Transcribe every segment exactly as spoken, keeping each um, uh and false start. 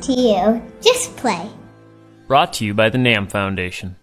to you. Just play. Brought to you by the NAM Foundation.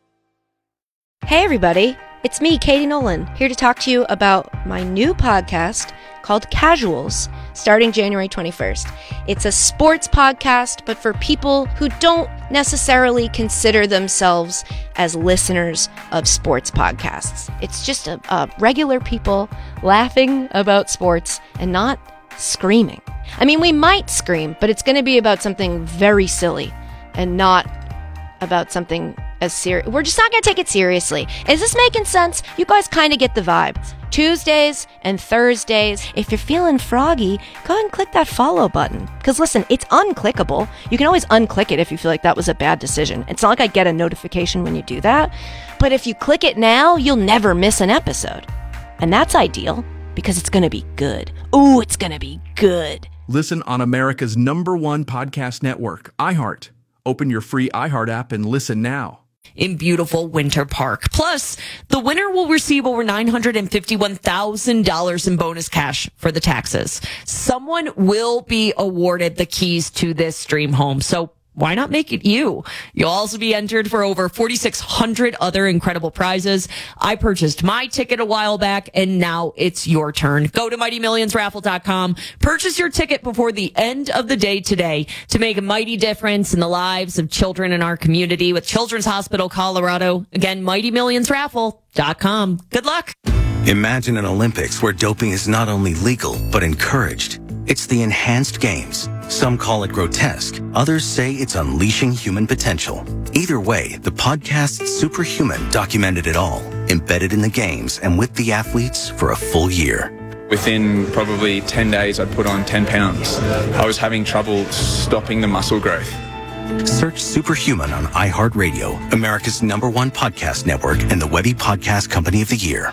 Hey everybody, it's me, Katie Nolan, here to talk to you about my new podcast called Casuals, starting January twenty-first. It's a sports podcast, but for people who don't necessarily consider themselves as listeners of sports podcasts. It's just a, a regular people laughing about sports and not screaming. I mean, we might scream, but it's going to be about something very silly and not about something as serious. We're just not going to take it seriously. Is this making sense? You guys kind of get the vibe. Tuesdays and Thursdays. If you're feeling froggy, go ahead and click that follow button. Because listen, it's unclickable. You can always unclick it if you feel like that was a bad decision. It's not like I get a notification when you do that. But if you click it now, you'll never miss an episode. And that's ideal because it's going to be good. Ooh, it's going to be good. Listen on America's number one podcast network, iHeart. Open your free iHeart app and listen now. In beautiful Winter Park. Plus, the winner will receive over nine hundred fifty-one thousand dollars in bonus cash for the taxes. Someone will be awarded the keys to this dream home. So why not make it you? You'll also be entered for over forty-six hundred other incredible prizes. I purchased my ticket a while back, and now it's your turn. Go to mighty millions raffle dot com. Purchase your ticket before the end of the day today to make a mighty difference in the lives of children in our community with Children's Hospital Colorado. Again, mighty millions raffle dot com. Good luck. Imagine an Olympics where doping is not only legal, but encouraged. It's the enhanced games. Some call it grotesque. Others say it's unleashing human potential. Either way, the podcast Superhuman documented it all, embedded in the games and with the athletes for a full year. Within probably ten days, I'd put on ten pounds. I was having trouble stopping the muscle growth. Search Superhuman on iHeartRadio, America's number one podcast network and the Webby Podcast Company of the Year.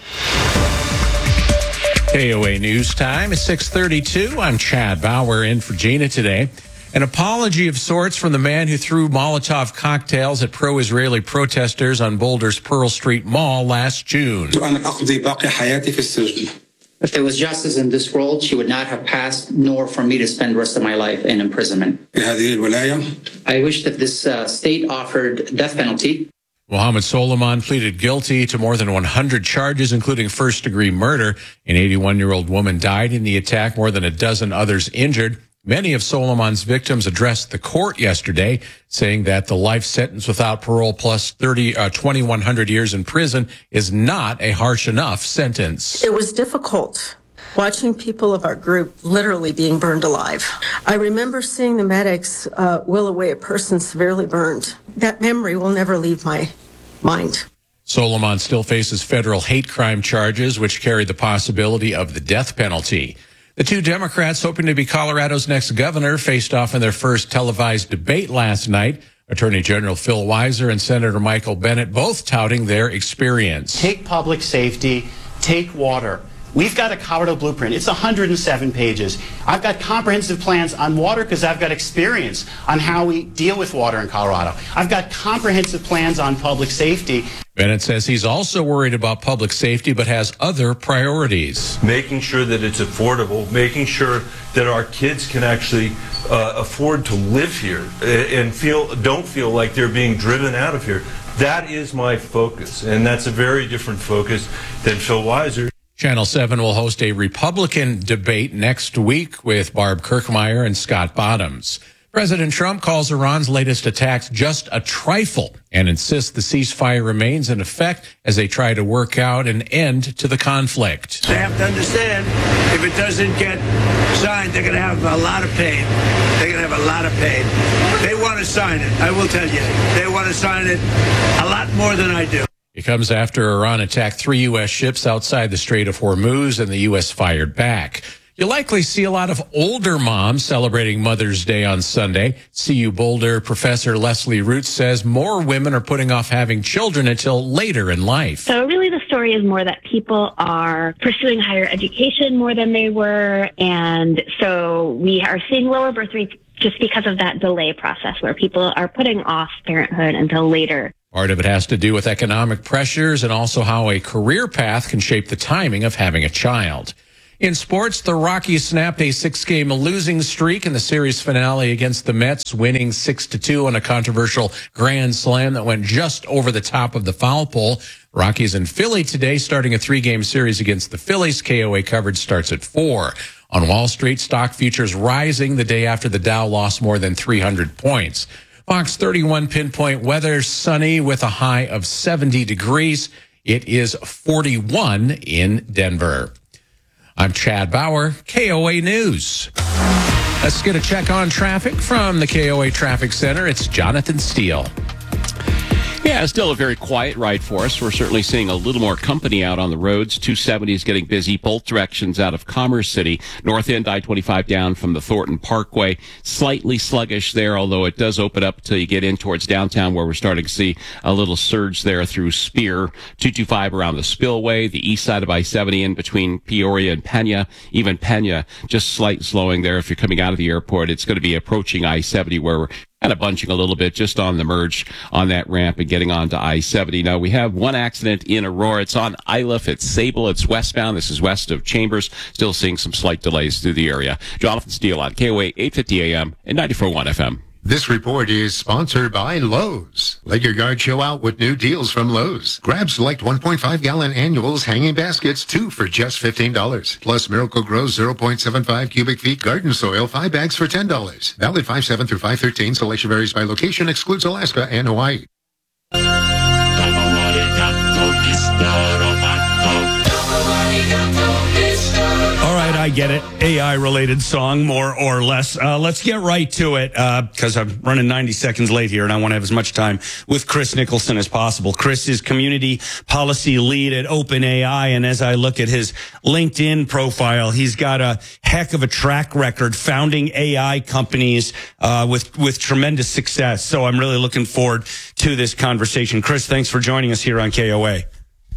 K O A News Time is six thirty-two. I'm Chad Bauer in for Gina today. An apology of sorts from the man who threw Molotov cocktails at pro-Israeli protesters on Boulder's Pearl Street Mall last June. If there was justice in this world, she would not have passed, nor for me to spend the rest of my life in imprisonment. I wish that this uh, state offered death penalty. Mohammed Soliman pleaded guilty to more than one hundred charges, including first-degree murder. An eighty-one-year-old woman died in the attack, more than a dozen others injured. Many of Soliman's victims addressed the court yesterday, saying that the life sentence without parole plus thirty, uh, twenty-one hundred years in prison is not a harsh enough sentence. It was difficult watching people of our group literally being burned alive. I remember seeing the medics uh, wheel away a person severely burned. That memory will never leave my mind. Soliman still faces federal hate crime charges, which carry the possibility of the death penalty. The two Democrats hoping to be Colorado's next governor faced off in their first televised debate last night. Attorney General Phil Weiser and Senator Michael Bennet both touting their experience. Take public safety, take water. We've got a Colorado blueprint. It's one hundred seven pages. I've got comprehensive plans on water because I've got experience on how we deal with water in Colorado. I've got comprehensive plans on public safety. Bennett says he's also worried about public safety, but has other priorities. Making sure that it's affordable, making sure that our kids can actually uh, afford to live here and feel don't feel like they're being driven out of here. That is my focus, and that's a very different focus than Phil Weiser. Channel seven will host a Republican debate next week with Barb Kirkmeyer and Scott Bottoms. President Trump calls Iran's latest attacks just a trifle and insists the ceasefire remains in effect as they try to work out an end to the conflict. They have to understand if it doesn't get signed, they're going to have a lot of pain. They're going to have a lot of pain. They want to sign it. I will tell you. They want to sign it a lot more than I do. It comes after Iran attacked three U S ships outside the Strait of Hormuz and the U S fired back. You'll likely see a lot of older moms celebrating Mother's Day on Sunday. C U Boulder professor Leslie Roots says more women are putting off having children until later in life. So really the story is more that people are pursuing higher education more than they were. And so we are seeing lower birth rates just because of that delay process where people are putting off parenthood until later. Part of it has to do with economic pressures and also how a career path can shape the timing of having a child. In sports, the Rockies snapped a six-game losing streak in the series finale against the Mets, winning six to two on a controversial grand slam that went just over the top of the foul pole. Rockies in Philly today, starting a three-game series against the Phillies. K O A coverage starts at four. On Wall Street, stock futures rising the day after the Dow lost more than three hundred points. Fox thirty-one pinpoint weather, sunny with a high of seventy degrees. It is forty-one in Denver. I'm Chad Bauer, K O A News. Let's get a check on traffic from the K O A Traffic Center. It's Jonathan Steele. Yeah, still a very quiet ride for us. We're certainly seeing a little more company out on the roads. two seventy is getting busy both directions out of Commerce City. North end I twenty-five down from the Thornton Parkway. Slightly sluggish there, although it does open up till you get in towards downtown where we're starting to see a little surge there through Spear. two twenty-five around the Spillway. The east side of I seventy in between Peoria and Pena. Even Pena, just slight slowing there. If you're coming out of the airport, it's going to be approaching I seventy where we're kind of bunching a little bit just on the merge on that ramp and getting on to I seventy. Now, we have one accident in Aurora. It's on Iliff. It's Sable. It's westbound. This is west of Chambers. Still seeing some slight delays through the area. Jonathan Steele on K O A eight fifty A M and ninety-four point one F M. This report is sponsored by Lowe's. Let your guard show out with new deals from Lowe's. Grab select one point five gallon annuals hanging baskets, two for just fifteen dollars. Plus Miracle Grow zero point seven five cubic feet garden soil, five bags for ten dollars. Valid five seven through five thirteen. Selection varies by location, excludes Alaska and Hawaii. All right, I get it. A I-related song, more or less. Uh, let's get right to it, because uh, I'm running ninety seconds late here, and I want to have as much time with Chris Nicholson as possible. Chris is community policy lead at OpenAI, and as I look at his LinkedIn profile, he's got a heck of a track record founding A I companies uh, with, with tremendous success. So I'm really looking forward to this conversation. Chris, thanks for joining us here on K O A.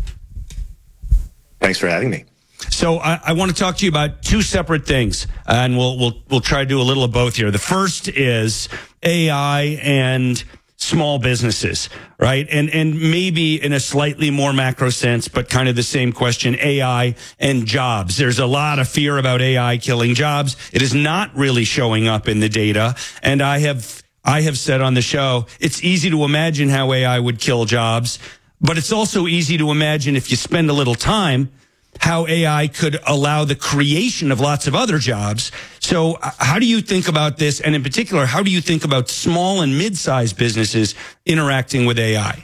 Thanks for having me. So I, I want to talk to you about two separate things, and we'll we'll we'll try to do a little of both here. The first is A I and small businesses, right? And and maybe in a slightly more macro sense, but kind of the same question, A I and jobs. There's a lot of fear about A I killing jobs. It is not really showing up in the data, and I have I have said on the show, it's easy to imagine how A I would kill jobs, but it's also easy to imagine if you spend a little time how A I could allow the creation of lots of other jobs. So uh, how do you think about this? And in particular, how do you think about small and mid-sized businesses interacting with A I?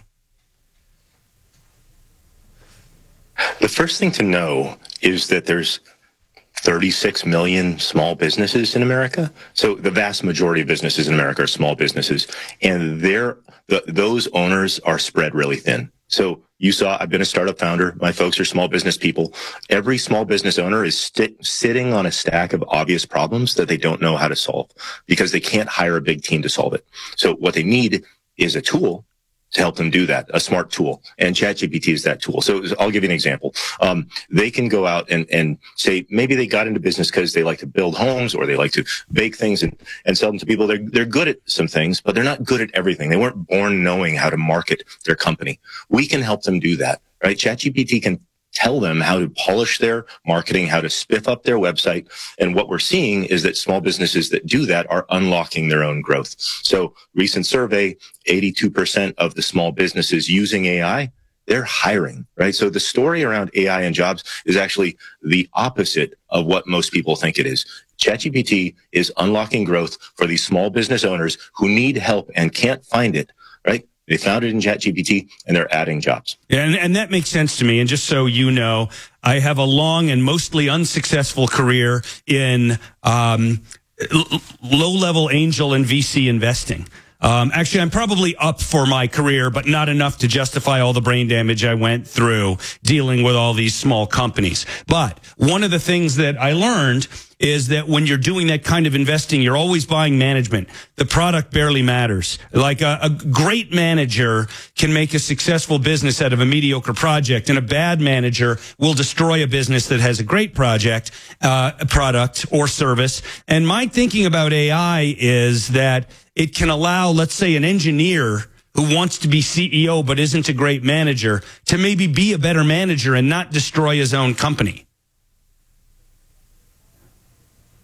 The first thing to know is that there's thirty-six million small businesses in America. So the vast majority of businesses in America are small businesses, and they're, the, those owners are spread really thin. So you saw, I've been a startup founder. My folks are small business people. Every small business owner is st- sitting on a stack of obvious problems that they don't know how to solve because they can't hire a big team to solve it. So what they need is a tool to help them do that, a smart tool. And ChatGPT is that tool. So I'll give you an example. Um, they can go out and, and say, maybe they got into business because they like to build homes or they like to bake things and, and sell them to people. They're, they're good at some things, but they're not good at everything. They weren't born knowing how to market their company. We can help them do that, right? ChatGPT can tell them how to polish their marketing, how to spiff up their website. And what we're seeing is that small businesses that do that are unlocking their own growth. So recent survey, eighty-two percent of the small businesses using A I, they're hiring, right? So the story around A I and jobs is actually the opposite of what most people think it is. ChatGPT is unlocking growth for these small business owners who need help and can't find it, right? They found it in ChatGPT, and they're adding jobs. Yeah, and, and that makes sense to me. And just so you know, I have a long and mostly unsuccessful career in um, l- low-level angel and V C investing. Um, actually, I'm probably up for my career, but not enough to justify all the brain damage I went through dealing with all these small companies. But one of the things that I learned is that when you're doing that kind of investing, you're always buying management. The product barely matters. Like a, a great manager can make a successful business out of a mediocre project, and a bad manager will destroy a business that has a great project, uh, product or service. And my thinking about A I is that it can allow, let's say, an engineer who wants to be C E O but isn't a great manager to maybe be a better manager and not destroy his own company.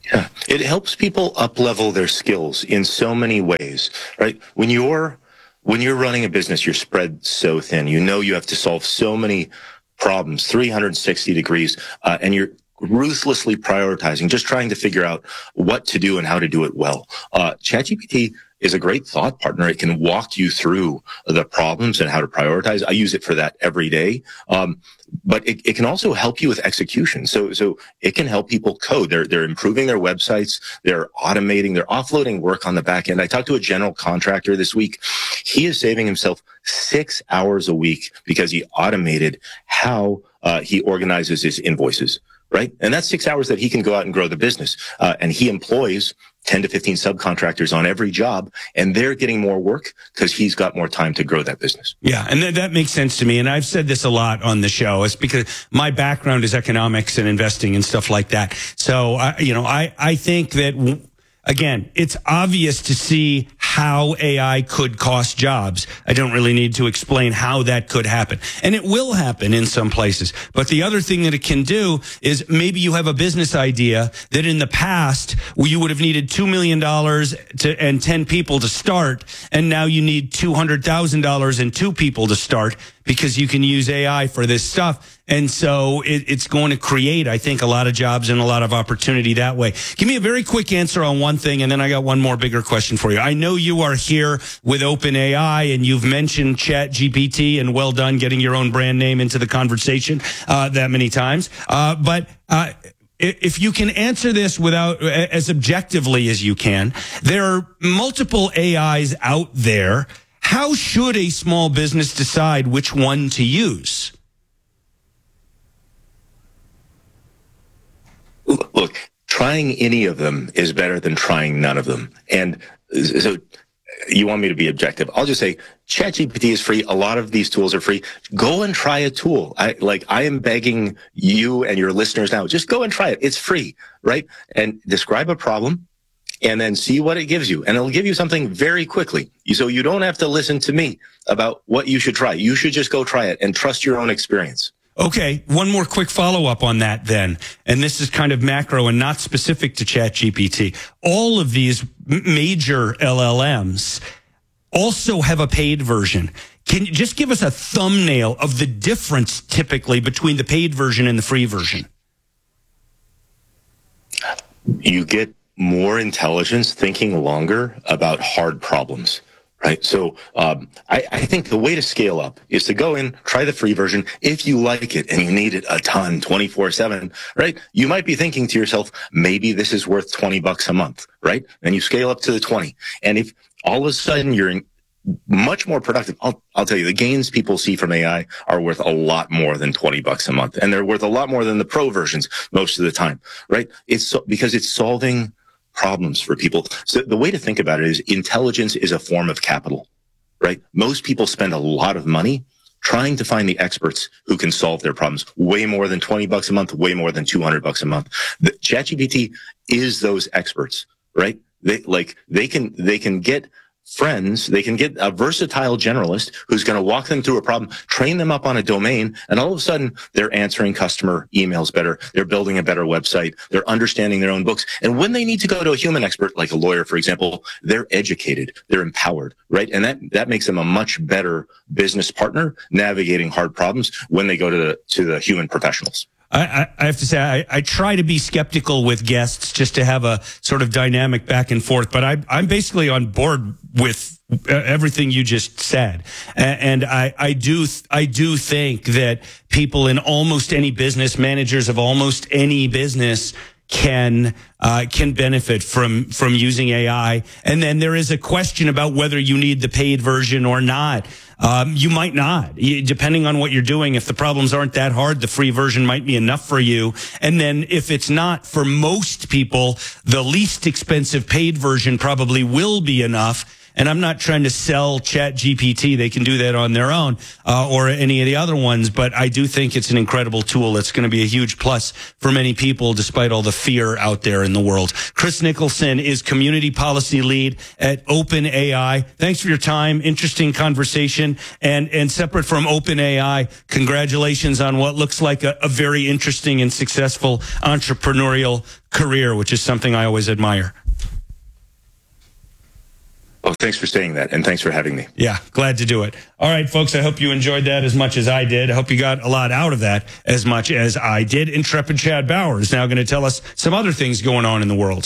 Yeah, it helps people up-level their skills in so many ways, right? When you're when you're running a business, you're spread so thin. You know you have to solve so many problems, three hundred sixty degrees, uh, and you're ruthlessly prioritizing, just trying to figure out what to do and how to do it well. Uh, ChatGPT is a great thought partner. It can walk you through the problems and how to prioritize. I use it for that every day. Um, but it, it can also help you with execution. So, so it can help people code. They're, they're improving their websites. They're automating, they're offloading work on the back end. I talked to a general contractor this week. He is saving himself six hours a week because he automated how uh, he organizes his invoices. Right? And that's six hours that he can go out and grow the business. Uh, and he employs ten to fifteen subcontractors on every job, and they're getting more work because he's got more time to grow that business. Yeah, and th- that makes sense to me. And I've said this a lot on the show. It's because my background is economics and investing and stuff like that. So, I, you know, I, I think that, w- again, it's obvious to see how A I could cost jobs. I don't really need to explain how that could happen. And it will happen in some places. But the other thing that it can do is maybe you have a business idea that in the past you would have needed two million dollars to, and ten people to start. And now you need two hundred thousand dollars and two people to start because you can use A I for this stuff. And so it, it's going to create, I think, a lot of jobs and a lot of opportunity that way. Give me a very quick answer on one thing, and then I got one more bigger question for you. I know you are here with OpenAI, and you've mentioned ChatGPT, and well done getting your own brand name into the conversation uh, that many times. Uh, but uh, if you can answer this without as objectively as you can, there are multiple A Is out there. How should a small business decide which one to use? Look, trying any of them is better than trying none of them. And so you want me to be objective. I'll just say ChatGPT is free. A lot of these tools are free. Go and try a tool. I like I am begging you and your listeners now, just go and try it. It's free, right? And describe a problem and then see what it gives you. And it'll give you something very quickly. So you don't have to listen to me about what you should try. You should just go try it and trust your own experience. Okay, one more quick follow-up on that then. And this is kind of macro and not specific to ChatGPT. All of these major L L Ms also have a paid version. Can you just give us a thumbnail of the difference typically between the paid version and the free version? You get more intelligence thinking longer about hard problems. Right. So um, I, I think the way to scale up is to go in, try the free version. If you like it and you need it a ton, twenty-four seven, right, you might be thinking to yourself, maybe this is worth twenty bucks a month. Right. And you scale up to the twenty. And if all of a sudden you're in much more productive, I'll, I'll tell you, the gains people see from A I are worth a lot more than twenty bucks a month. And they're worth a lot more than the pro versions most of the time. Right. It's so, because it's solving problems for people. So the way to think about it is intelligence is a form of capital, right? Most people spend a lot of money trying to find the experts who can solve their problems. Way more than twenty bucks a month, way more than two hundred bucks a month. The ChatGPT is those experts, right? They like, they can, they can get friends, they can get a versatile generalist who's going to walk them through a problem, train them up on a domain, and all of a sudden they're answering customer emails better. They're building a better website. They're understanding their own books. And when they need to go to a human expert, like a lawyer, for example, they're educated, they're empowered, right? And that, that makes them a much better business partner navigating hard problems when they go to the, to the human professionals. I, I have to say, I, I try to be skeptical with guests just to have a sort of dynamic back and forth, but I, I'm basically on board with everything you just said. And I, I do, I do think that people in almost any business, managers of almost any business, can uh, can benefit from from using A I. And then there is a question about whether you need the paid version or not. Um, you might not, depending on what you're doing. If the problems aren't that hard, the free version might be enough for you. And then if it's not, for most people, the least expensive paid version probably will be enough. And I'm not trying to sell Chat G P T. They can do that on their own, uh, or any of the other ones. But I do think it's an incredible tool. It's going to be a huge plus for many people, despite all the fear out there in the world. Chris Nicholson is community policy lead at OpenAI. Thanks for your time. Interesting conversation. And, and separate from OpenAI, congratulations on what looks like a, a very interesting and successful entrepreneurial career, which is something I always admire. Oh, thanks for saying that, and thanks for having me. Yeah, glad to do it. All right, folks, I hope you enjoyed that as much as I did. I hope you got a lot out of that as much as I did. Intrepid Chad Bauer is now going to tell us some other things going on in the world.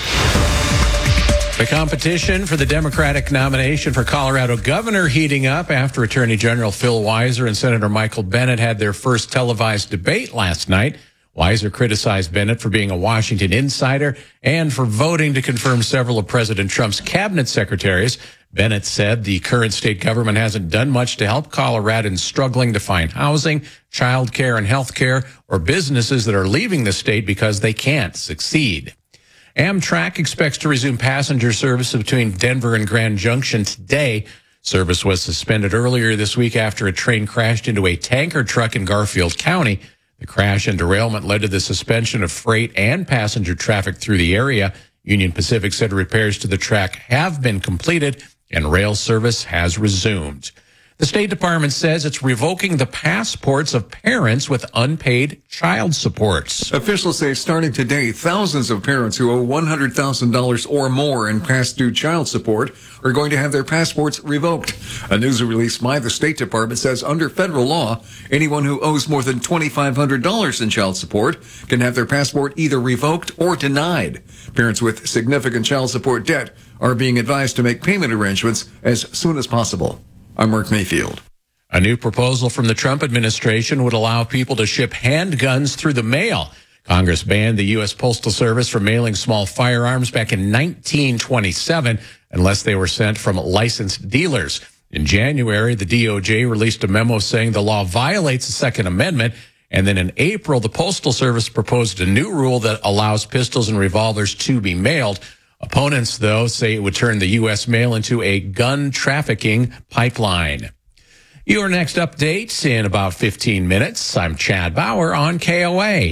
The competition for the Democratic nomination for Colorado governor heating up after Attorney General Phil Weiser and Senator Michael Bennet had their first televised debate last night. Weiser criticized Bennet for being a Washington insider and for voting to confirm several of President Trump's cabinet secretaries. Bennet said the current state government hasn't done much to help Coloradans struggling to find housing, child care, and health care, or businesses that are leaving the state because they can't succeed. Amtrak expects to resume passenger service between Denver and Grand Junction today. Service was suspended earlier this week after a train crashed into a tanker truck in Garfield County. The crash and derailment led to the suspension of freight and passenger traffic through the area. Union Pacific said repairs to the track have been completed and rail service has resumed. The State Department says it's revoking the passports of parents with unpaid child supports. Officials say starting today, thousands of parents who owe one hundred thousand dollars or more in past due child support are going to have their passports revoked. A news release by the State Department says under federal law, anyone who owes more than two thousand five hundred dollars in child support can have their passport either revoked or denied. Parents with significant child support debt are being advised to make payment arrangements as soon as possible. I'm Mark Mayfield. A new proposal from the Trump administration would allow people to ship handguns through the mail. Congress banned the U S Postal Service from mailing small firearms back in nineteen twenty-seven unless they were sent from licensed dealers. In January, the D O J released a memo saying the law violates the Second Amendment. And then in April, the Postal Service proposed a new rule that allows pistols and revolvers to be mailed. Opponents, though, say it would turn the U S mail into a gun trafficking pipeline. Your next update in about fifteen minutes. I'm Chad Bauer on K O A.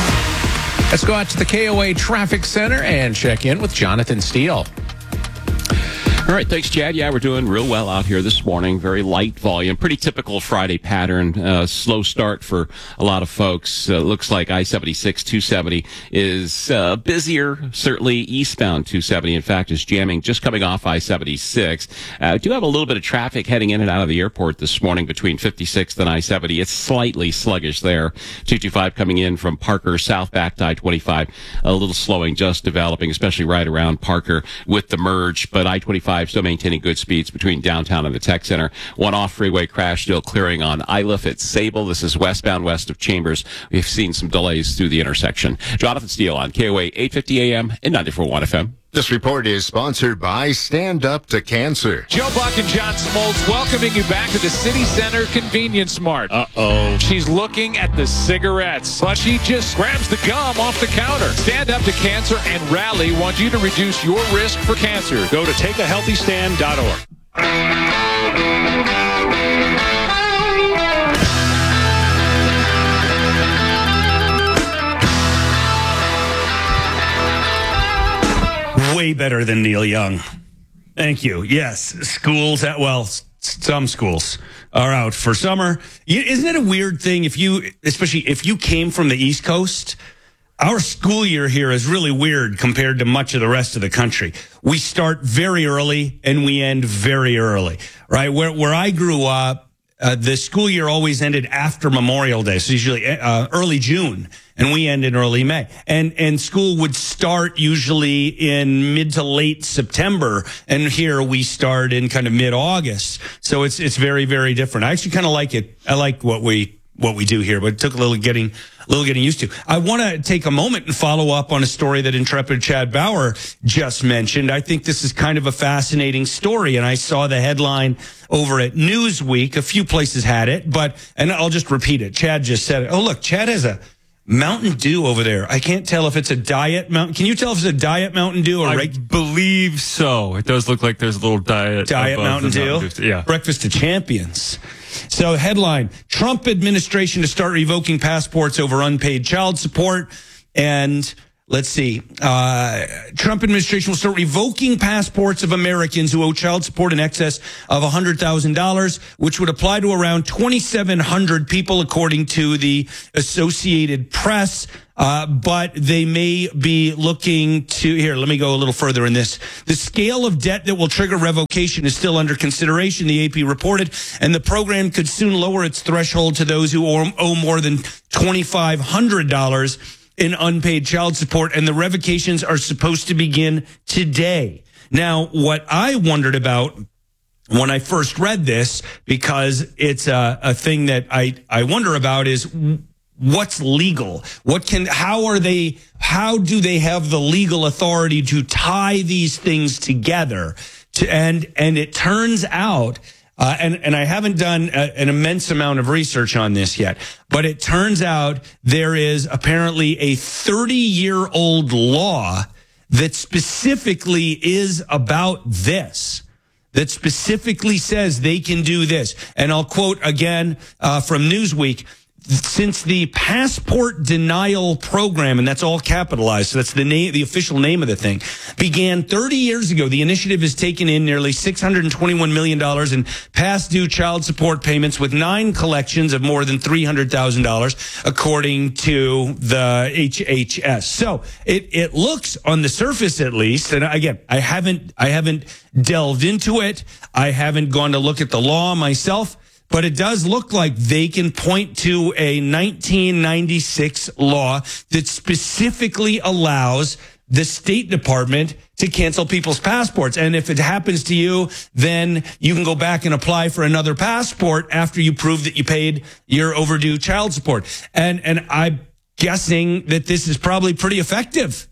Let's go out to the K O A Traffic Center and check in with Jonathan Steele. All right, thanks, Chad. Yeah, we're doing real well out here this morning. Very light volume. Pretty typical Friday pattern. Uh, slow start for a lot of folks. Uh, looks like I seventy-six, two seventy is uh, busier. Certainly eastbound two seventy, in fact, is jamming just coming off I seventy-six. Uh, do have a little bit of traffic heading in and out of the airport this morning between fifty-sixth and I seventy. It's slightly sluggish there. two twenty-five coming in from Parker south back to I twenty-five. A little slowing, just developing, especially right around Parker with the merge. But I twenty-five still maintaining good speeds between downtown and the Tech Center. One off-freeway crash still clearing on Iliff at Sable. This is westbound west of Chambers. We've seen some delays through the intersection. Jonathan Steele on K O A eight fifty A M and ninety-four point one F M. This report is sponsored by Stand Up to Cancer. Joe Buck and John Smoltz welcoming you back to the City Center Convenience Mart. Uh-oh. She's looking at the cigarettes, but she just grabs the gum off the counter. Stand Up to Cancer and Rally want you to reduce your risk for cancer. Go to take a healthy stand dot org. Way better than Neil Young. Thank you. Yes, schools at, well, some schools are out for summer. Isn't it a weird thing if you, especially if you came from the East Coast? Our school year here is really weird compared to much of the rest of the country. We start very early and we end very early, right? Where where I grew up, Uh, the school year always ended after Memorial Day, so usually uh, early June, and we end in early May. And and school would start usually in mid to late September, and here we start in kind of mid August. So it's it's very very different. I actually kind of like it. I like what we what we do here, but it took a little getting a little getting used to. I want to take a moment and follow up on a story that Intrepid Chad Bauer just mentioned. I think this is kind of a fascinating story, and I saw the headline over at Newsweek. A few places had it, but, and I'll just repeat it. Chad just said it. Oh, look, Chad has a Mountain Dew over there. I can't tell if it's a diet Mountain. Can you tell if it's a diet Mountain Dew or I reg- believe so. It does look like there's a little diet. Diet above Mountain the Dew? Mountain Dew. Yeah. Breakfast of Champions. So headline, Trump administration to start revoking passports over unpaid child support. And let's see, uh, Trump administration will start revoking passports of Americans who owe child support in excess of one hundred thousand dollars, which would apply to around twenty-seven hundred people, according to the Associated Press. Uh, but they may be looking to, here, let me go a little further in this. The scale of debt that will trigger revocation is still under consideration, the A P reported, and the program could soon lower its threshold to those who owe, owe more than twenty-five hundred dollars in unpaid child support, and the revocations are supposed to begin today. Now, what I wondered about when I first read this, because it's a, a thing that I, I wonder about, is what's legal? What can, how are they, how do they have the legal authority to tie these things together? To, and, and it turns out, uh, and, and I haven't done a, an immense amount of research on this yet, but it turns out there is apparently a thirty year old law that specifically is about this. That specifically says they can do this. And I'll quote again, uh, from Newsweek. Since the passport denial program, and that's all capitalized, so that's the name, the official name of the thing, began thirty years ago, the initiative has taken in nearly six hundred twenty-one million dollars in past due child support payments, with nine collections of more than three hundred thousand dollars, according to the H H S. So it, it looks, on the surface at least, and again, I haven't, I haven't delved into it. I haven't gone to look at the law myself. But it does look like they can point to a nineteen ninety-six law that specifically allows the State Department to cancel people's passports. And if it happens to you, then you can go back and apply for another passport after you prove that you paid your overdue child support. And, and I'm guessing that this is probably pretty effective.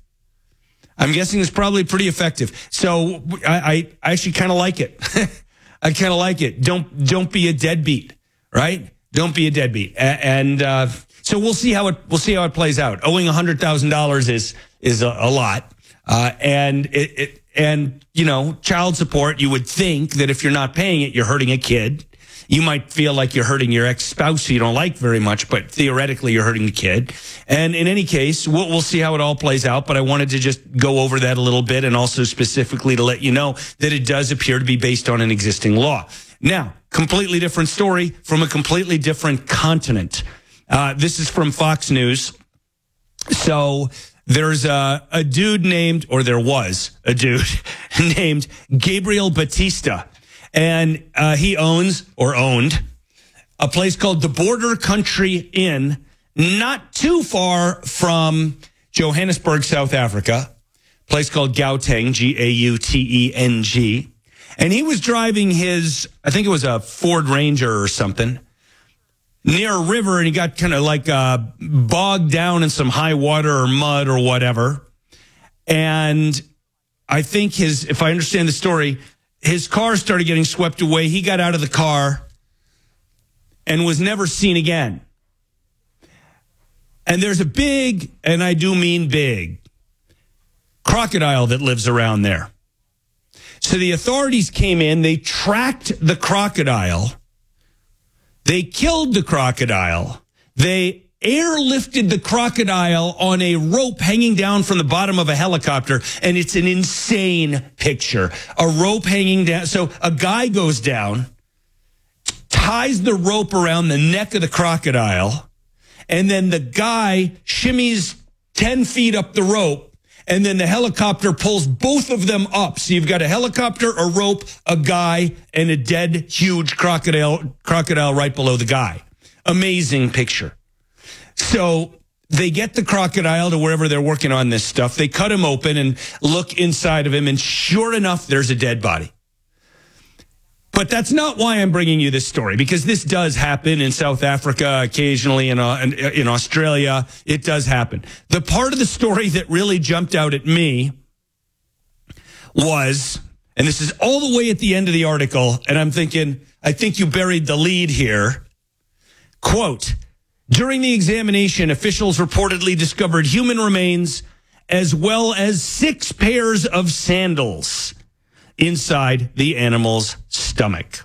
I'm guessing it's probably pretty effective. So I, I actually kind of like it. I kind of like it. Don't don't be a deadbeat, right? Don't be a deadbeat. A- and uh, so we'll see how it we'll see how it plays out. Owing one hundred thousand dollars is is a, a lot, uh, and it, it and you know, child support. You would think that if you're not paying it, you're hurting a kid. You might feel like you're hurting your ex-spouse who you don't like very much, but theoretically you're hurting the kid. And in any case, we'll, we'll see how it all plays out. But I wanted to just go over that a little bit, and also specifically to let you know that it does appear to be based on an existing law. Now, completely different story from a completely different continent. Uh, this is from Fox News. So there's a, a dude named, or there was a dude named Gabriel Batista. And uh, he owns, or owned, a place called the Border Country Inn, not too far from Johannesburg, South Africa, a place called Gauteng, G A U T E N G. And he was driving his, I think it was a Ford Ranger or something, near a river, and he got kind of like uh, bogged down in some high water or mud or whatever. And I think his, if I understand the story, his car started getting swept away. He got out of the car and was never seen again. And there's a big, and I do mean big, crocodile that lives around there. So the authorities came in, they tracked the crocodile, they killed the crocodile, they airlifted the crocodile on a rope hanging down from the bottom of a helicopter, and it's an insane picture. A rope hanging down. So a guy goes down, ties the rope around the neck of the crocodile, and then the guy shimmies ten feet up the rope, and then the helicopter pulls both of them up. So you've got a helicopter, a rope, a guy, and a dead, huge crocodile, crocodile right below the guy. Amazing picture. So they get the crocodile to wherever they're working on this stuff. They cut him open and look inside of him, and sure enough, there's a dead body. But that's not why I'm bringing you this story, because this does happen in South Africa occasionally, in, uh, in Australia. It does happen. The part of the story that really jumped out at me was, and this is all the way at the end of the article, and I'm thinking, I think you buried the lead here. Quote, During the examination, officials reportedly discovered human remains as well as six pairs of sandals inside the animal's stomach.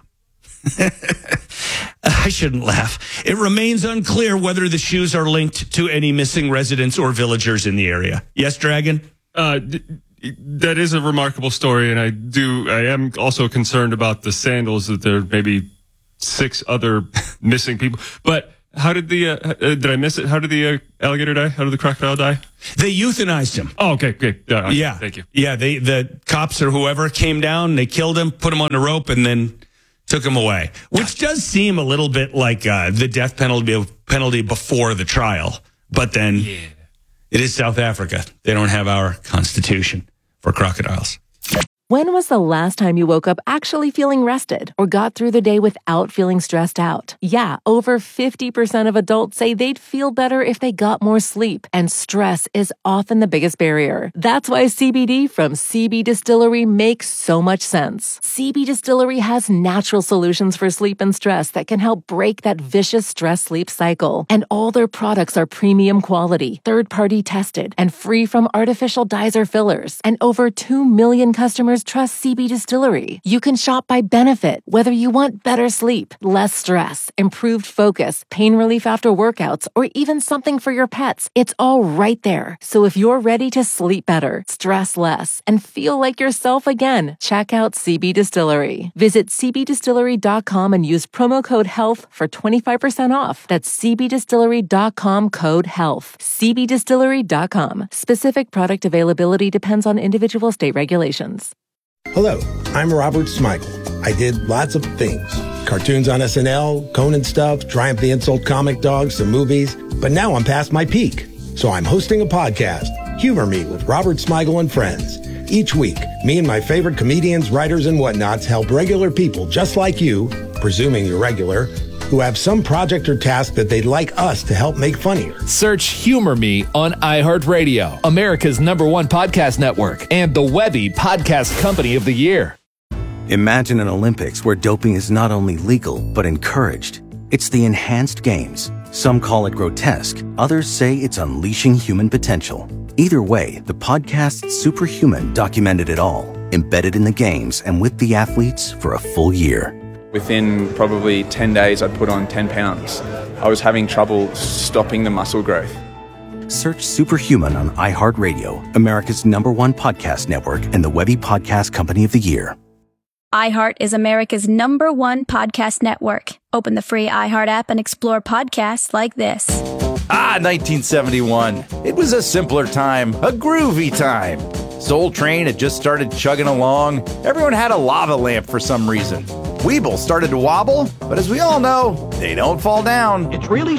I shouldn't laugh. It remains unclear whether the shoes are linked to any missing residents or villagers in the area. Yes, Dragon? Uh, d- that is a remarkable story, and I do. I am also concerned about the sandals, that there may be six other missing people. But how did the, uh, uh, did I miss it? How did the uh, alligator die? How did the crocodile die? They euthanized him. Oh, okay, good. Yeah, okay, yeah. Thank you. Yeah, they, the cops or whoever came down, they killed him, put him on the rope, and then took him away. Which does seem a little bit like uh, the death penalty penalty before the trial. But then yeah. It is South Africa. They don't have our constitution for crocodiles. When was the last time you woke up actually feeling rested or got through the day without feeling stressed out? Yeah, over fifty percent of adults say they'd feel better if they got more sleep, and stress is often the biggest barrier. That's why C B D from C B Distillery makes so much sense. C B Distillery has natural solutions for sleep and stress that can help break that vicious stress-sleep cycle. And all their products are premium quality, third-party tested, and free from artificial dyes or fillers. And over two million customers trust C B Distillery. You can shop by benefit, whether you want better sleep, less stress, improved focus, pain relief after workouts, or even something for your pets. It's all right there. So if you're ready to sleep better, stress less, and feel like yourself again, check out C B Distillery. Visit c b distillery dot com and use promo code HEALTH for twenty-five percent off. That's c b distillery dot com code HEALTH. c b distillery dot com. Specific product availability depends on individual state regulations. Hello, I'm Robert Smigel. I did lots of things. Cartoons on S N L, Conan stuff, Triumph the Insult comic dogs, some movies. But now I'm past my peak. So I'm hosting a podcast, Humor Me with Robert Smigel and Friends. Each week, me and my favorite comedians, writers, and whatnots help regular people just like you, presuming you're regular, who have some project or task that they'd like us to help make funnier. Search Humor Me on iHeartRadio, America's number one podcast network, and the Webby Podcast Company of the Year. Imagine an Olympics where doping is not only legal, but encouraged. It's the enhanced games. Some call it grotesque. Others say it's unleashing human potential. Either way, the podcast Superhuman documented it all, embedded in the games and with the athletes for a full year. Within probably ten days, I'd put on ten pounds. I was having trouble stopping the muscle growth. Search Superhuman on iHeartRadio, America's number one podcast network, and the Webby Podcast Company of the Year. iHeart is America's number one podcast network. Open the free iHeart app and explore podcasts like this. Ah, nineteen seventy-one. It was a simpler time, a groovy time. Soul Train had just started chugging along. Everyone had a lava lamp for some reason. Weeble started to wobble, but as we all know, they don't fall down. It's really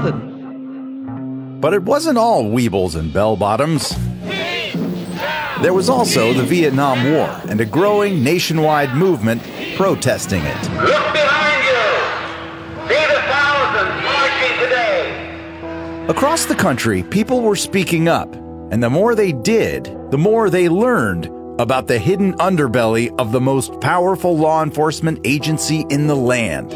something. But it wasn't all Weebles and bell-bottoms. There was also the Vietnam War and a growing nationwide movement protesting it. Look behind you! See the thousands marching today! Across the country, people were speaking up, and the more they did, the more they learned about the hidden underbelly of the most powerful law enforcement agency in the land.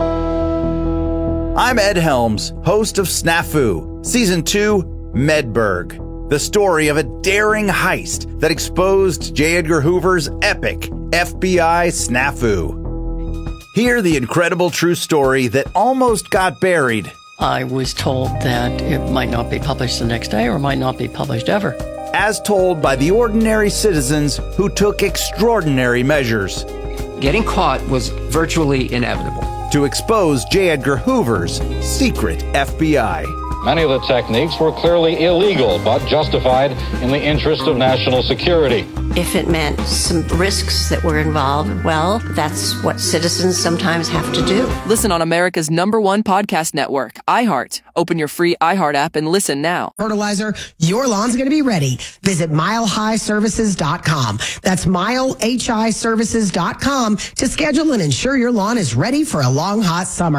I'm Ed Helms, host of Snafu, Season two, Medberg, the story of a daring heist that exposed J. Edgar Hoover's epic F B I snafu. Hear the incredible true story that almost got buried. I was told that it might not be published the next day or might not be published ever. As told by the ordinary citizens who took extraordinary measures. Getting caught was virtually inevitable. To expose J. Edgar Hoover's secret F B I. Many of the techniques were clearly illegal, but justified in the interest of national security. If it meant some risks that were involved, well, that's what citizens sometimes have to do. Listen on America's number one podcast network, iHeart. Open your free iHeart app and listen now. Fertilizer, your lawn's going to be ready. Visit mile high services dot com. That's mile hi services dot com to schedule and ensure your lawn is ready for a long, hot summer.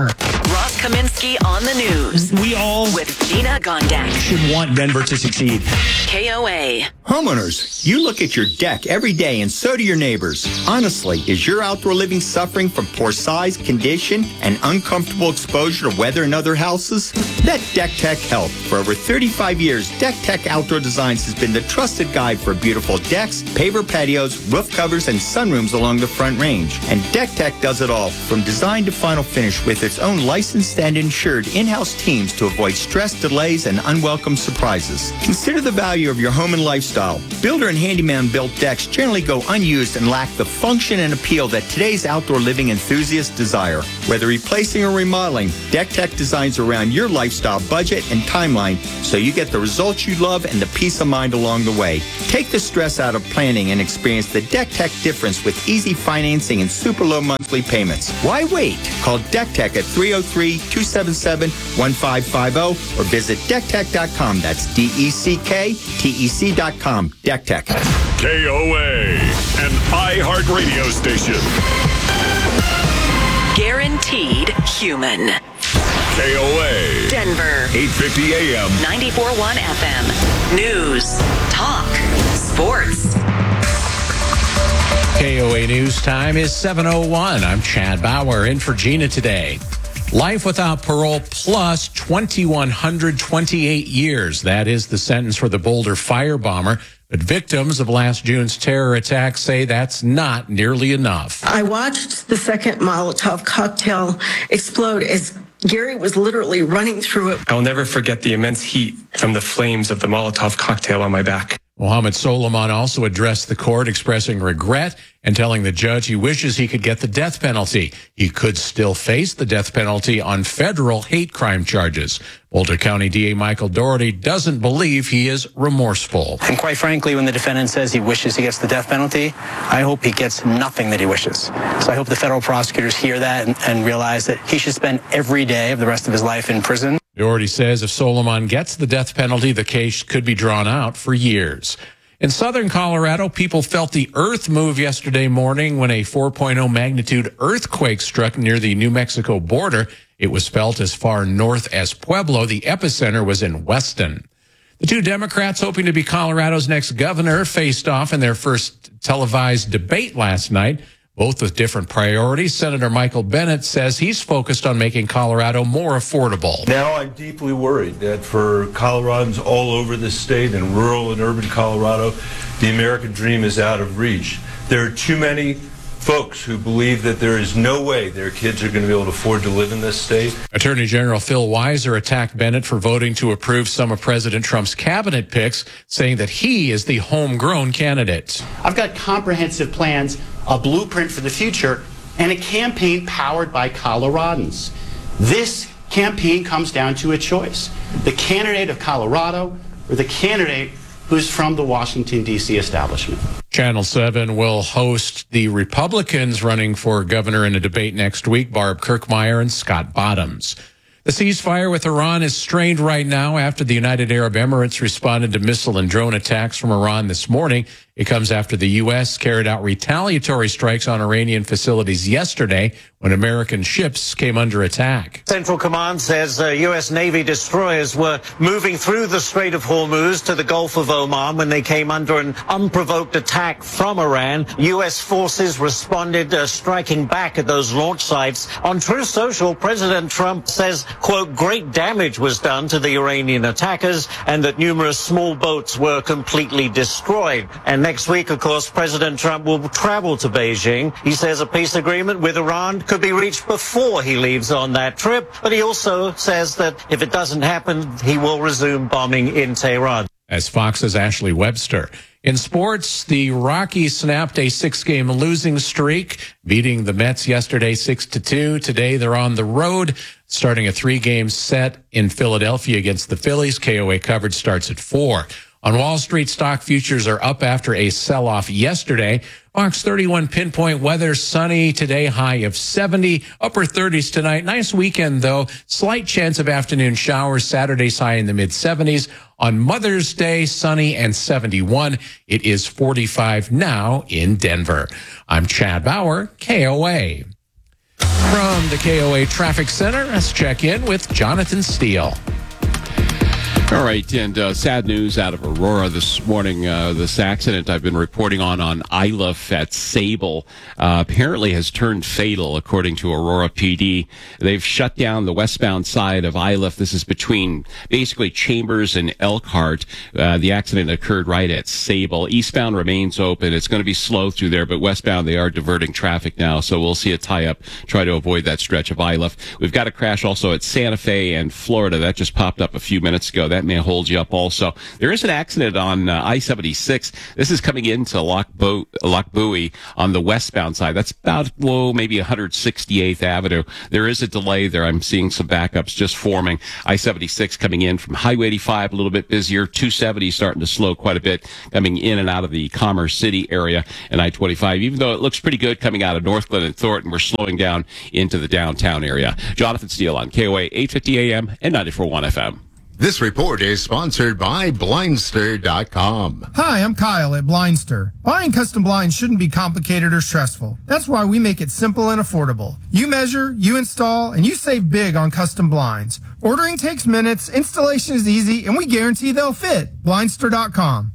Ross Kaminsky on the news. We all with Gina Gondek should want Denver to succeed. K O A. Homeowners, you look at your deck every day and so do your neighbors. Honestly, is your outdoor living suffering from poor size, condition, and uncomfortable exposure to weather in other houses? Let Deck Tech help. For over thirty-five years, Deck Tech Outdoor Designs has been the trusted guide for beautiful decks, paver patios, roof covers, and sunrooms along the Front Range. And Deck Tech does it all, from design to final finish, with its own licensed and insured in-house teams to avoid stress, delays, and unwelcome surprises. Consider the value of your home and lifestyle. Builder and handyman built decks generally go unused and lack the function and appeal that today's outdoor living enthusiasts desire. Whether replacing or remodeling, Deck Tech designs around your lifestyle budget and timeline so you get the results you love and the peace of mind along the way. Take the stress out of planning and experience the Deck Tech difference with easy financing and super low monthly payments. Why wait? Call Deck Tech at three oh three, two seven seven, one five five oh or visit deck tech dot com. That's D E C K T E C dot com. Deck Tech. K O A, an iHeartRadio station. Guaranteed human. K O A. Denver. eight fifty A M. ninety-four point one F M. News. Talk. Sports. K O A News time is seven oh one. I'm Chad Bauer in for Gina today. Life without parole plus two thousand one hundred twenty-eight years. That is the sentence for the Boulder firebomber. But victims of last June's terror attack say that's not nearly enough. I watched the second Molotov cocktail explode as Gary was literally running through it. I'll never forget the immense heat from the flames of the Molotov cocktail on my back. Mohammed Solomon also addressed the court, expressing regret and telling the judge he wishes he could get the death penalty. He could still face the death penalty on federal hate crime charges. Boulder County D A Michael Doherty doesn't believe he is remorseful. And quite frankly, when the defendant says he wishes he gets the death penalty, I hope he gets nothing that he wishes. So I hope the federal prosecutors hear that and, and realize that he should spend every day of the rest of his life in prison. Doherty says if Solomon gets the death penalty, the case could be drawn out for years. In southern Colorado, people felt the earth move yesterday morning when a four point oh magnitude earthquake struck near the New Mexico border. It was felt as far north as Pueblo. The epicenter was in Weston. The two Democrats hoping to be Colorado's next governor faced off in their first televised debate last night, both with different priorities. Senator Michael Bennet says he's focused on making Colorado more affordable. Now I'm deeply worried that for Coloradans all over the state and rural and urban Colorado, the American dream is out of reach. There are too many folks who believe that there is no way their kids are going to be able to afford to live in this state. Attorney General Phil Weiser attacked Bennett for voting to approve some of President Trump's cabinet picks, saying that he is the homegrown candidate. I've got comprehensive plans, a blueprint for the future, and a campaign powered by Coloradans. This campaign comes down to a choice: the candidate of Colorado or the candidate who's from the Washington, D C establishment. Channel seven will host the Republicans running for governor in a debate next week, Barb Kirkmeyer and Scott Bottoms. The ceasefire with Iran is strained right now after the United Arab Emirates responded to missile and drone attacks from Iran this morning. It comes after the U S carried out retaliatory strikes on Iranian facilities yesterday when American ships came under attack. Central Command says uh, U S Navy destroyers were moving through the Strait of Hormuz to the Gulf of Oman when they came under an unprovoked attack from Iran. U S forces responded, uh, striking back at those launch sites. On Truth Social, President Trump says, quote, great damage was done to the Iranian attackers and that numerous small boats were completely destroyed. And next week, of course, President Trump will travel to Beijing. He says a peace agreement with Iran could be reached before he leaves on that trip. But he also says that if it doesn't happen, he will resume bombing in Tehran. As Fox's Ashley Webster. In sports, the Rockies snapped a six-game losing streak, beating the Mets yesterday six to two. Today, they're on the road, starting a three-game set in Philadelphia against the Phillies. K O A coverage starts at four. On Wall Street, stock futures are up after a sell-off yesterday. Fox thirty-one pinpoint weather, sunny today, high of seventy, upper thirties tonight. Nice weekend, though. Slight chance of afternoon showers. Saturday's high in the mid-seventies. On Mother's Day, sunny and seventy-one. It is forty-five now in Denver. I'm Chad Bauer, K O A. From the K O A Traffic Center, let's check in with Jonathan Steele. All right, and uh, sad news out of Aurora this morning. Uh, this accident I've been reporting on on Iliff at Sable uh, apparently has turned fatal, according to Aurora P D. They've shut down the westbound side of Iliff. This is between basically Chambers and Elkhart. Uh, the accident occurred right at Sable. Eastbound remains open. It's going to be slow through there, but westbound they are diverting traffic now, so we'll see a tie-up, try to avoid that stretch of Iliff. We've got a crash also at Santa Fe and Florida. That just popped up a few minutes ago. That may hold you up also. There is an accident on uh, I seventy-six. This is coming into Loch, Bo- Loch Buoy on the westbound side. That's about, whoa, maybe one hundred sixty-eighth Avenue. There is a delay there. I'm seeing some backups just forming. I seventy-six coming in from Highway eighty-five, a little bit busier. two seventy starting to slow quite a bit, coming in and out of the Commerce City area. And I twenty-five, even though it looks pretty good coming out of Northglenn and Thornton, we're slowing down into the downtown area. Jonathan Steele on K O A eight fifty A M and ninety-four point one F M. This report is sponsored by Blindster dot com. Hi, I'm Kyle at Blindster. Buying custom blinds shouldn't be complicated or stressful. That's why we make it simple and affordable. You measure, you install, and you save big on custom blinds. Ordering takes minutes, installation is easy, and we guarantee they'll fit. Blindster dot com.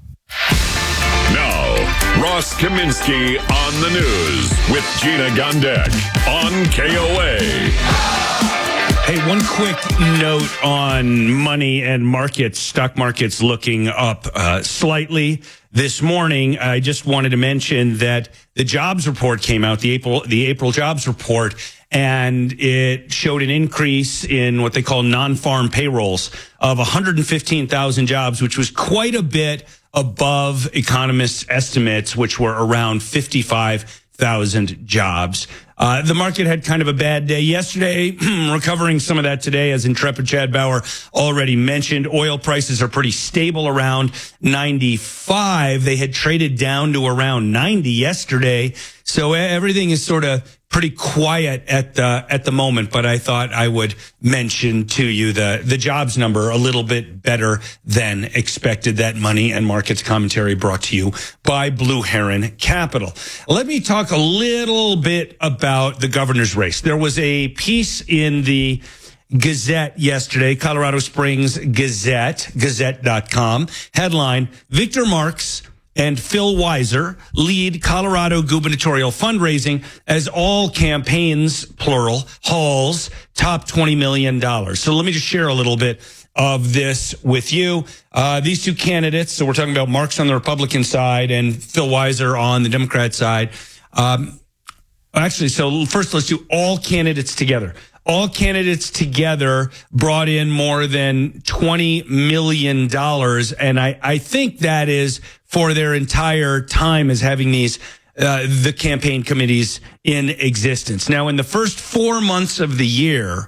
Now, Ross Kaminsky on the news with Gina Gondek on K O A. Hey, one quick note on money and markets. Stock markets looking up uh, slightly this morning. I just wanted to mention that the jobs report came out, the April the April jobs report, and it showed an increase in what they call non-farm payrolls of one hundred fifteen thousand jobs, which was quite a bit above economists' estimates, which were around fifty-five thousand jobs. Uh, the market had kind of a bad day yesterday, recovering some of that today, as Intrepid Chad Bauer already mentioned. Oil prices are pretty stable around ninety-five. They had traded down to around ninety yesterday. So everything is sort of pretty quiet at the at the moment, but I thought I would mention to you the the jobs number a little bit better than expected. That money and markets commentary brought to you by Blue Heron Capital. Let me talk a little bit about the governor's race. There was a piece in the Gazette yesterday, Colorado Springs Gazette, gazette dot com. Headline, Victor Marx and Phil Weiser lead Colorado gubernatorial fundraising as all campaigns, plural, hauls top twenty million dollars. So let me just share a little bit of this with you. Uh, these two candidates, so we're talking about Marx on the Republican side and Phil Weiser on the Democrat side. Um, actually, so first let's do all candidates together. All candidates together brought in more than twenty million dollars. And I, I think that is for their entire time as having these, uh, the campaign committees in existence. Now, in the first four months of the year,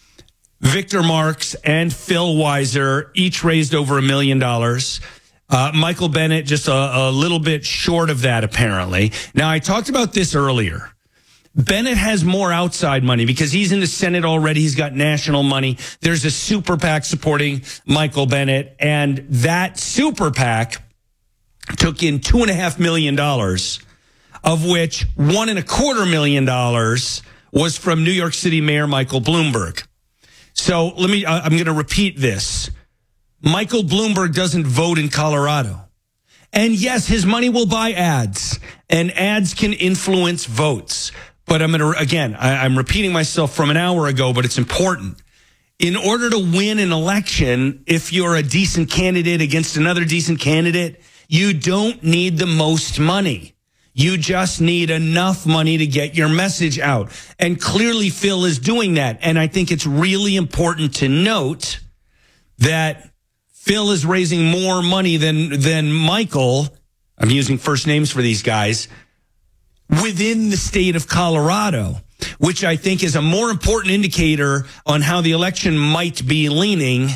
Victor Marx and Phil Weiser each raised over a million dollars. Uh, Michael Bennet just a, a little bit short of that, apparently. Now, I talked about this earlier. Bennett has more outside money because he's in the Senate already. He's got national money. There's a super PAC supporting Michael Bennet, and that super PAC took in two and a half million dollars, of which one and a quarter million dollars was from New York City Mayor Michael Bloomberg. So let me, I'm going to repeat this. Michael Bloomberg doesn't vote in Colorado. And yes, his money will buy ads, and ads can influence votes. But I'm going to, again, I, I'm repeating myself from an hour ago, but it's important. In order to win an election, if you're a decent candidate against another decent candidate, you don't need the most money. You just need enough money to get your message out. And clearly Phil is doing that. And I think it's really important to note that Phil is raising more money than, than Michael. I'm using first names for these guys within the state of Colorado, which I think is a more important indicator on how the election might be leaning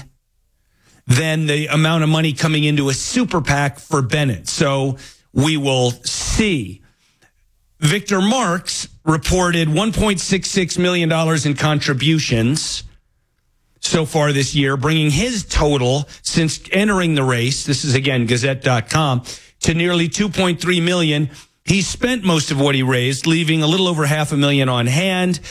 than the amount of money coming into a super PAC for Bennett. So we will see. Victor Marx reported one point six six million dollars in contributions so far this year, bringing his total since entering the race, this is again gazette dot com, to nearly two point three million dollars. He spent most of what he raised, leaving a little over half a million on hand.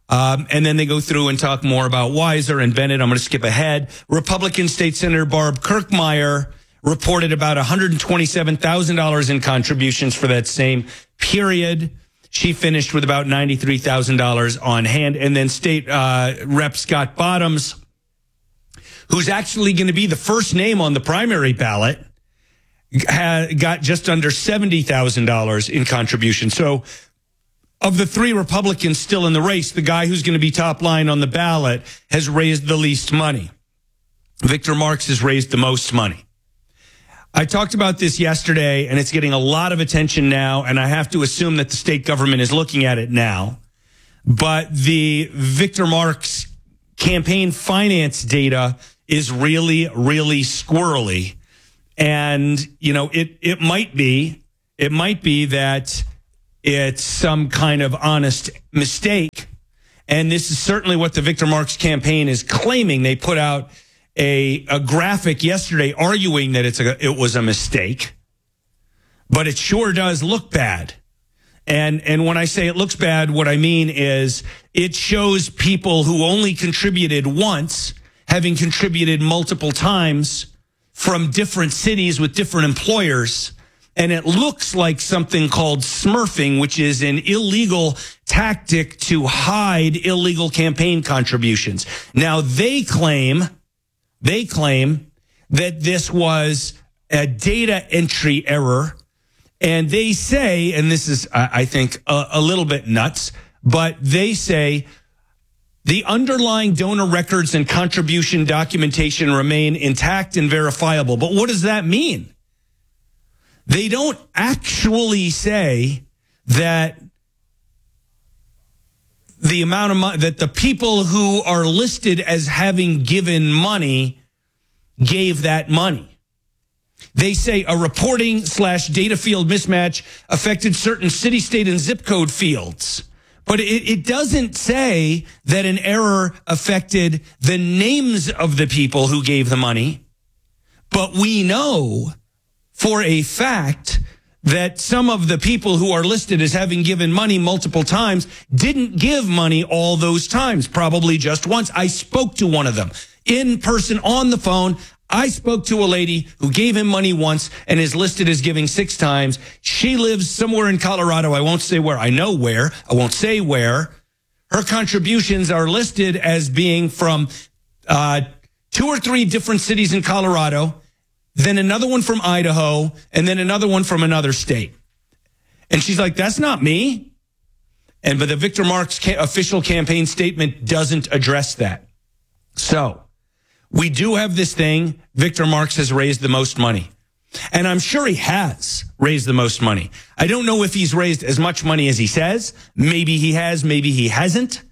Um, and then they go through and talk more about Weiser and Bennett. I'm going to skip ahead. Republican State Senator Barb Kirkmeyer reported about one hundred twenty-seven thousand dollars in contributions for that same period. She finished with about ninety-three thousand dollars on hand. And then State uh, Rep Scott Bottoms, who's actually going to be the first name on the primary ballot, got just under seventy thousand dollars in contribution. So of the three Republicans still in the race, the guy who's going to be top line on the ballot has raised the least money. Victor Marx has raised the most money. I talked about this yesterday, and it's getting a lot of attention now, and I have to assume that the state government is looking at it now. But the Victor Marx campaign finance data is really, really squirrely. And, you know, it, it might be, it might be that it's some kind of honest mistake. And this is certainly what the Victor Marx campaign is claiming. They put out a, a graphic yesterday arguing that it's a, it was a mistake, but it sure does look bad. And, and when I say it looks bad, what I mean is it shows people who only contributed once having contributed multiple times from different cities with different employers. And it looks like something called smurfing, which is an illegal tactic to hide illegal campaign contributions. Now, they claim, they claim that this was a data entry error. And they say, and this is, I think, a, a little bit nuts, but they say the underlying donor records and contribution documentation remain intact and verifiable. But what does that mean? They don't actually say that the amount of money, that the people who are listed as having given money gave that money. They say a reporting slash data field mismatch affected certain city, state, and zip code fields. But it, it doesn't say that an error affected the names of the people who gave the money. But we know for a fact that some of the people who are listed as having given money multiple times didn't give money all those times, probably just once. I spoke to one of them in person on the phone. I spoke to a lady who gave him money once and is listed as giving six times. She lives somewhere in Colorado. I won't say where. I know where. I won't say where. Her contributions are listed as being from uh, two or three different cities in Colorado, then another one from Idaho, and then another one from another state. And she's like, that's not me. And but the Victor Marx ca- official campaign statement doesn't address that. So we do have this thing. Victor Marx has raised the most money. And I'm sure he has raised the most money. I don't know if he's raised as much money as he says. Maybe he has, maybe he hasn't.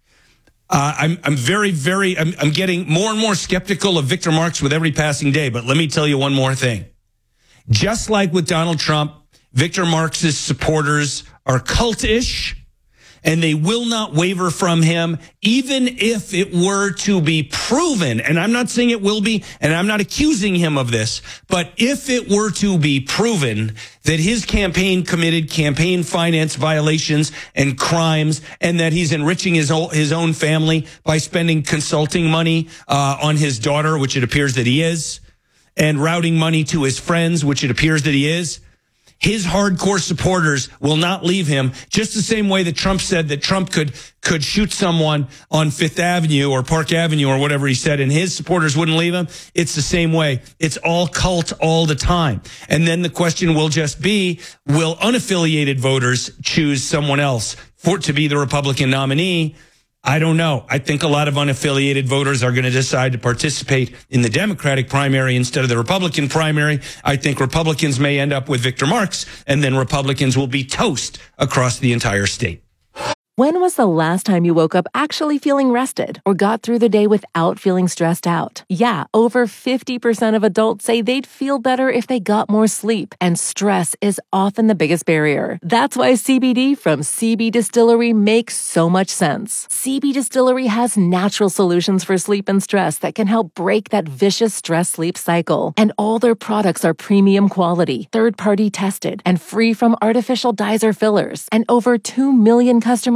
Uh, I'm, I'm very, very, I'm, I'm getting more and more skeptical of Victor Marx with every passing day. But let me tell you one more thing. Just like with Donald Trump, Victor Marx's supporters are cultish, and they will not waver from him, even if it were to be proven. And I'm not saying it will be, and I'm not accusing him of this, but if it were to be proven that his campaign committed campaign finance violations and crimes, and that he's enriching his own, his own family by spending consulting money uh, on his daughter, which it appears that he is, and routing money to his friends, which it appears that he is, his hardcore supporters will not leave him, just the same way that Trump said that Trump could could shoot someone on Fifth Avenue or Park Avenue or whatever he said, and his supporters wouldn't leave him. It's the same way. It's all cult all the time. And then the question will just be, will unaffiliated voters choose someone else for to be the Republican nominee? I don't know. I think a lot of unaffiliated voters are going to decide to participate in the Democratic primary instead of the Republican primary. I think Republicans may end up with Victor Marx, and then Republicans will be toast across the entire state. When was the last time you woke up actually feeling rested or got through the day without feeling stressed out? Yeah, over fifty percent of adults say they'd feel better if they got more sleep, and stress is often the biggest barrier. That's why C B D from C B Distillery makes so much sense. C B Distillery has natural solutions for sleep and stress that can help break that vicious stress-sleep cycle. And all their products are premium quality, third-party tested, and free from artificial dyes or fillers. And over two million customers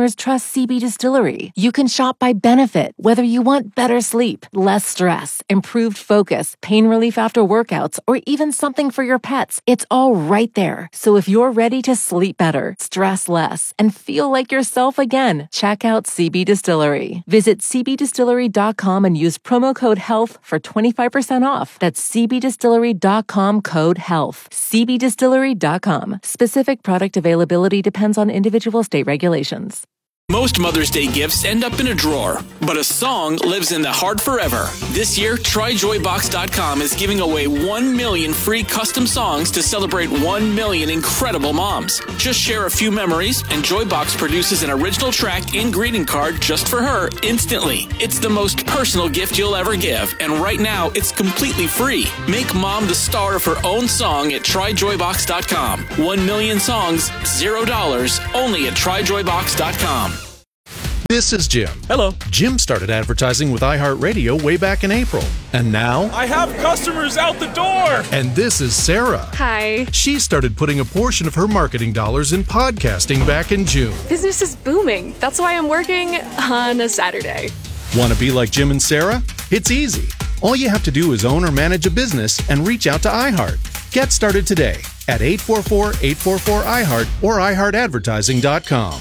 customers trust C B Distillery. You can shop by benefit, whether you want better sleep, less stress, improved focus, pain relief after workouts, or even something for your pets. It's all right there. So if you're ready to sleep better, stress less, and feel like yourself again, check out C B Distillery. Visit c b distillery dot com and use promo code HEALTH for twenty-five percent off. That's c b distillery dot com code HEALTH. c b distillery dot com. Specific product availability depends on individual state regulations. Most Mother's Day gifts end up in a drawer, but a song lives in the heart forever. This year, try joy box dot com is giving away one million free custom songs to celebrate one million incredible moms. Just share a few memories, and Joybox produces an original track and greeting card just for her instantly. It's the most personal gift you'll ever give, and right now, it's completely free. Make mom the star of her own song at try joy box dot com. One million songs, zero dollars, only at try joy box dot com. This is Jim. Hello. Jim started advertising with iHeartRadio way back in April. And now... I have customers out the door! And this is Sarah. Hi. She started putting a portion of her marketing dollars in podcasting back in June. Business is booming. That's why I'm working on a Saturday. Want to be like Jim and Sarah? It's easy. All you have to do is own or manage a business and reach out to iHeart. Get started today at eight four four, eight four four, I heart or i heart advertising dot com.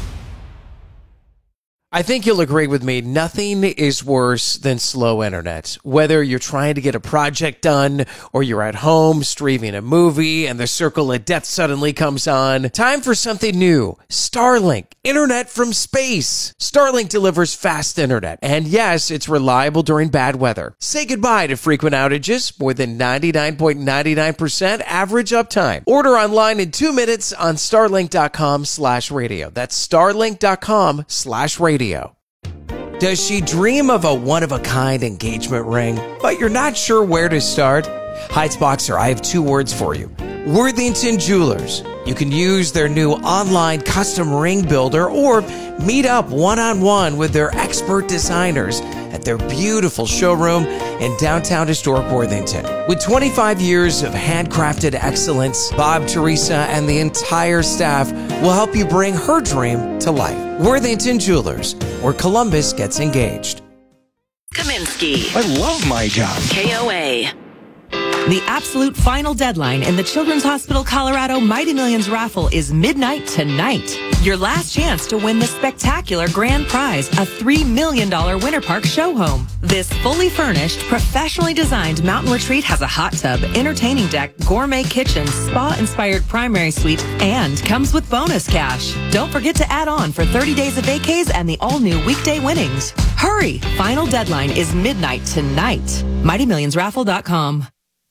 I think you'll agree with me, nothing is worse than slow internet. Whether you're trying to get a project done or you're at home streaming a movie and the circle of death suddenly comes on, time for something new. Starlink, internet from space. Starlink delivers fast internet, and yes, it's reliable during bad weather. Say goodbye to frequent outages, more than ninety-nine point nine nine percent average uptime. Order online in two minutes on starlink dot com slash radio. That's starlink dot com slash radio. Does she dream of a one-of-a-kind engagement ring, but you're not sure where to start? Heights Boxer, I have two words for you. Worthington Jewelers. You can use their new online custom ring builder or meet up one-on-one with their expert designers at their beautiful showroom in downtown historic Worthington. With twenty-five years of handcrafted excellence, Bob, Teresa, and the entire staff will help you bring her dream to life. Worthington Jewelers, where Columbus gets engaged. Kaminsky. I love my job. K O A. The absolute final deadline in the Children's Hospital Colorado Mighty Millions raffle is midnight tonight. Your last chance to win the spectacular grand prize, a three million dollars Winter Park show home. This fully furnished, professionally designed mountain retreat has a hot tub, entertaining deck, gourmet kitchen, spa-inspired primary suite, and comes with bonus cash. Don't forget to add on for thirty days of vacays and the all-new weekday winnings. Hurry! Final deadline is midnight tonight. mighty millions raffle dot com.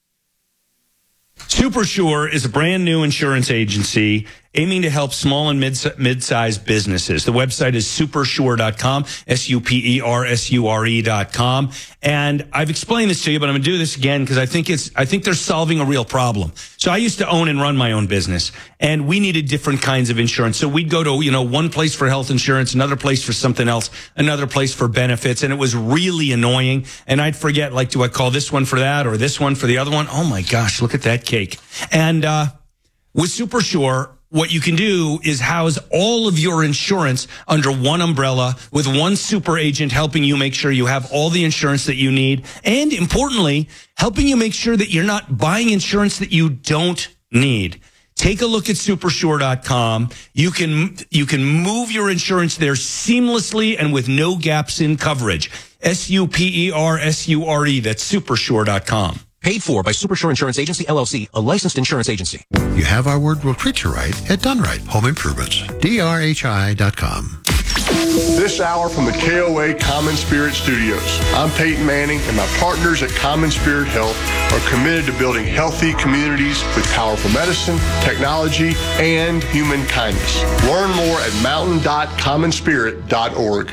SuperSure is a brand new insurance agency aiming to help small and mid mid-sized businesses. The website is super sure dot com, S U P E R S U R E dot com. And I've explained this to you, but I'm going to do this again because I think it's, I think they're solving a real problem. So I used to own and run my own business, and we needed different kinds of insurance. So we'd go to, you know, one place for health insurance, another place for something else, another place for benefits. And it was really annoying. And I'd forget, like, do I call this one for that or this one for the other one? Oh my gosh, look at that cake. And, uh, with SuperSure, what you can do is house all of your insurance under one umbrella with one super agent helping you make sure you have all the insurance that you need. And importantly, helping you make sure that you're not buying insurance that you don't need. Take a look at super sure dot com. You can, you can move your insurance there seamlessly and with no gaps in coverage. S U P E R S U R E. That's super sure dot com. Paid for by SuperSure Insurance Agency, L L C, a licensed insurance agency. You have our word will treat you right at Done Right Home Improvements. D R H I dot com. This hour from the K O A Common Spirit Studios. I'm Peyton Manning, and my partners at Common Spirit Health are committed to building healthy communities with powerful medicine, technology, and human kindness. Learn more at mountain dot common spirit dot org.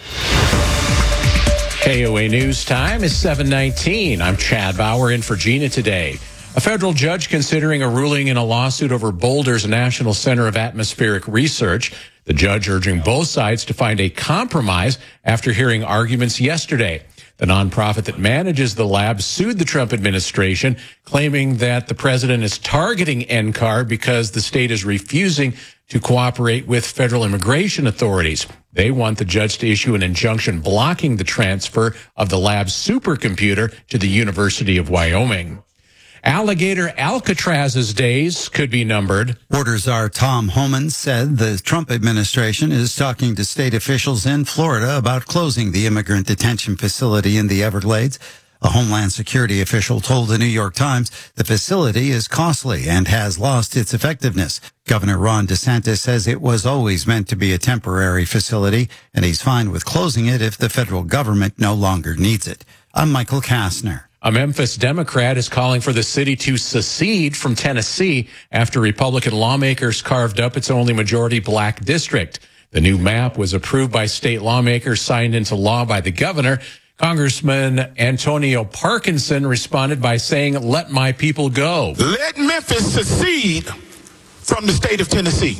K O A News Time is seven nineteen. I'm Chad Bauer in for Gina today. A federal judge considering a ruling in a lawsuit over Boulder's National Center of Atmospheric Research. The judge urging both sides to find a compromise after hearing arguments yesterday. The nonprofit that manages the lab sued the Trump administration, claiming that the president is targeting N C A R because the state is refusing to cooperate with federal immigration authorities. They want the judge to issue an injunction blocking the transfer of the lab's supercomputer to the University of Wyoming. Alligator Alcatraz's days could be numbered. Border Czar Tom Homan said the Trump administration is talking to state officials in Florida about closing the immigrant detention facility in the Everglades. A Homeland Security official told the New York Times the facility is costly and has lost its effectiveness. Governor Ron DeSantis says it was always meant to be a temporary facility, and he's fine with closing it if the federal government no longer needs it. I'm Michael Kastner. A Memphis Democrat is calling for the city to secede from Tennessee after Republican lawmakers carved up its only majority black district. The new map was approved by state lawmakers, signed into law by the governor. Congressman Antonio Parkinson responded by saying, "Let my people go." Let Memphis secede from the state of Tennessee.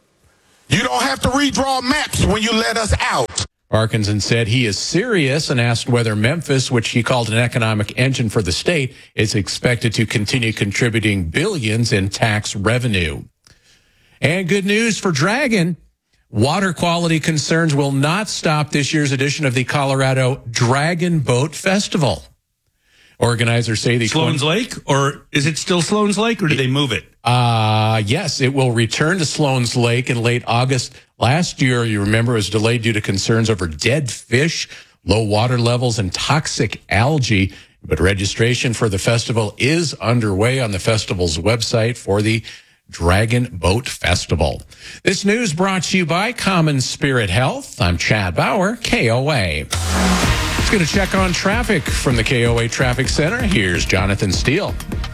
You don't have to redraw maps when you let us out. Parkinson said he is serious and asked whether Memphis, which he called an economic engine for the state, is expected to continue contributing billions in tax revenue. And good news for Dragon. Water quality concerns will not stop this year's edition of the Colorado Dragon Boat Festival. Organizers say the Sloan's twenty- Lake, or is it still Sloan's Lake, or did they move it? Uh, yes, it will return to Sloan's Lake in late August. Last year, you remember, it was delayed due to concerns over dead fish, low water levels, and toxic algae. But registration for the festival is underway on the festival's website for the Dragon Boat Festival. This news brought to you by Common Spirit Health. I'm Chad Bauer, K O A. Let's get a check on traffic from the K O A Traffic Center. Here's Jonathan Steele.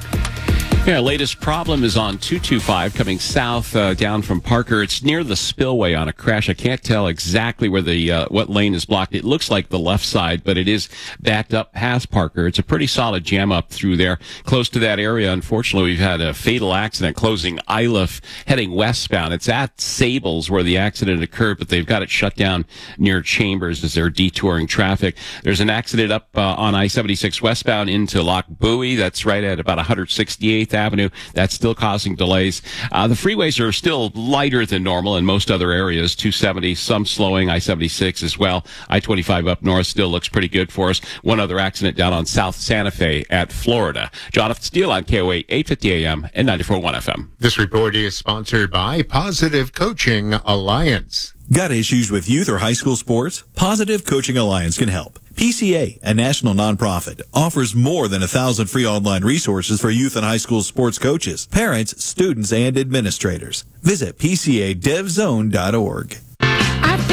Yeah, latest problem is on two two five coming south uh, down from Parker. It's near the spillway on a crash. I can't tell exactly where the uh, what lane is blocked. It looks like the left side, but it is backed up past Parker. It's a pretty solid jam up through there. Close to that area, unfortunately, we've had a fatal accident closing Iliff heading westbound. It's at Sables where the accident occurred, but they've got it shut down near Chambers as they're detouring traffic. There's an accident up uh, on I seventy-six westbound into Lock Bowie. That's right at about one sixty-eighth Avenue. That's still causing delays. Uh, the freeways are still lighter than normal in most other areas. two seventy, some slowing. I seventy-six as well. I twenty-five up north still looks pretty good for us. One other accident down on South Santa Fe at Florida. Jonathan Steele on K O A eight fifty A M and ninety-four point one F M. This report is sponsored by Positive Coaching Alliance. Got issues with youth or high school sports? Positive Coaching Alliance can help. P C A, a national nonprofit, offers more than a thousand free online resources for youth and high school sports coaches, parents, students, and administrators. Visit P C A dev zone dot org.